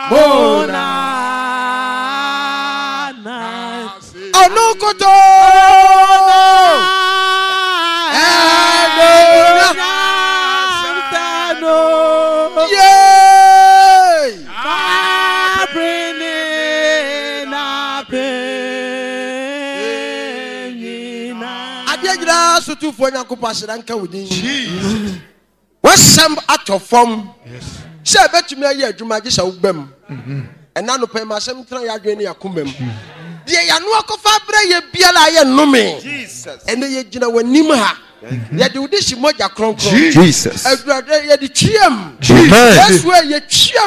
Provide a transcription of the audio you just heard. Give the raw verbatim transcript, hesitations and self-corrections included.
Mona. Anukoto. So to for na kupasira nka wudi wasam atofom se betumi aye adwuma gye sha wobam ena no pɛ ma sem tran ya adwene yakomam de ya no akofa bra ye biala aye nnome Jesus ene ye gina wanim ha ye de wudi shi moja kronkron Jesus adurade ye de twiem Jesus yes we ye twiem